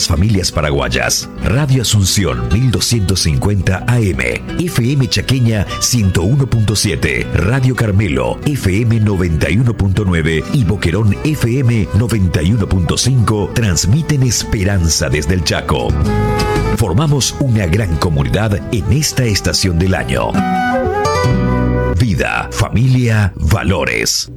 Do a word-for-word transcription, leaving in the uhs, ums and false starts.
las familias paraguayas. Radio Asunción mil doscientos cincuenta A M, F M Chaqueña ciento uno punto siete, Radio Carmelo F M noventa y uno punto nueve y Boquerón F M noventa y uno punto cinco transmiten esperanza desde el Chaco. Formamos una gran comunidad en esta estación del año. Vida, familia, valores.